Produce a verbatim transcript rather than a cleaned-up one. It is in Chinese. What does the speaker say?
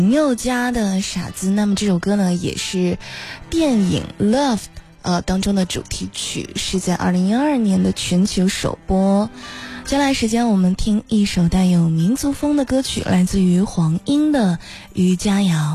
朋友家的傻子。那么这首歌呢，也是电影 Love 呃当中的主题曲，是在二零一二年的全球首播。接下来时间我们听一首带有民族风的歌曲，来自于黄莺的《渔家谣》。